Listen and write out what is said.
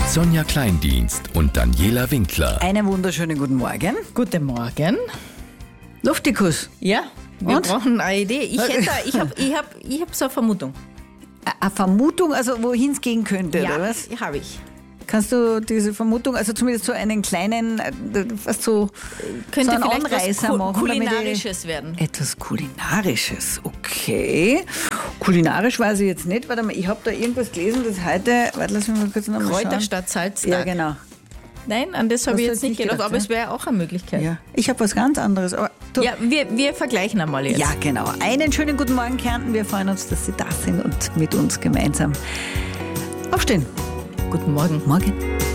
Mit Sonja Kleindienst und Daniela Winkler. Einen wunderschönen guten Morgen. Guten Morgen. Luftikus. Ja, wir Und? brauchen eine Idee. Ich hab so eine Vermutung. Eine Vermutung, also wohin es gehen könnte, oder was? Ja, habe ich. Kannst du diese Vermutung, also zumindest so einen kleinen, was so, Könnte so einen vielleicht Anreißer was machen? Kulinarisches werden. Etwas Kulinarisches, okay. Kulinarisch weiß ich jetzt nicht. Warte mal, ich habe da irgendwas gelesen, das heute, warte, lass mich mal kurz nochmal schauen. Kräuter statt Salztag. Ja, genau. Nein, an das habe Hast ich du jetzt nicht gedacht, aber ja? es wäre auch eine Möglichkeit. Ja. Ich habe was ganz anderes, aber du, Ja, wir vergleichen einmal jetzt. ja, genau. Einen schönen guten Morgen, Kärnten. Wir freuen uns, dass Sie da sind und mit uns gemeinsam aufstehen. Guten Morgen. Morgen.